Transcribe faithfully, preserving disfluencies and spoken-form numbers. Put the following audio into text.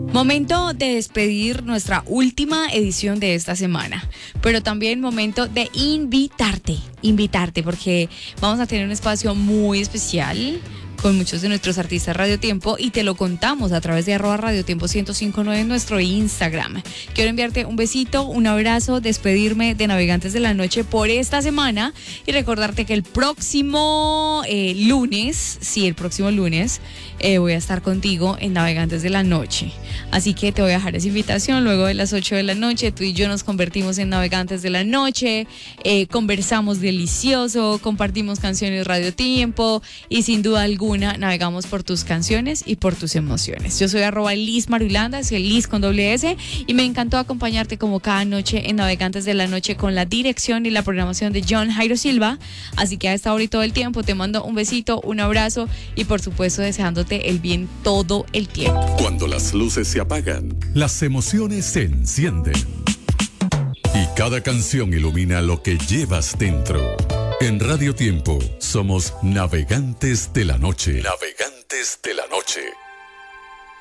Momento de despedir nuestra última edición de esta semana, pero también momento de invitarte, invitarte porque vamos a tener un espacio muy especial con muchos de nuestros artistas Radio Tiempo y te lo contamos a través de arroba Radio Tiempo ciento cinco punto nueve en nuestro Instagram. Quiero enviarte un besito, un abrazo, despedirme de Navegantes de la Noche por esta semana y recordarte que el próximo eh, lunes, sí, el próximo lunes eh, voy a estar contigo en Navegantes de la Noche. Así que te voy a dejar esa invitación luego de las ocho de la noche. Tú y yo nos convertimos en Navegantes de la Noche, eh, conversamos delicioso, compartimos canciones Radio Tiempo y sin duda alguna navegamos por tus canciones y por tus emociones. Yo soy arroba Liz Marulanda, soy Liz con doble S y me encantó acompañarte como cada noche en Navegantes de la Noche con la dirección y la programación de John Jairo Silva. Así que a esta hora y todo el tiempo te mando un besito, un abrazo y por supuesto deseándote el bien todo el tiempo. Cuando las luces se apagan, las emociones se encienden y cada canción ilumina lo que llevas dentro. En Radio Tiempo somos Navegantes de la Noche. Navegantes de la Noche.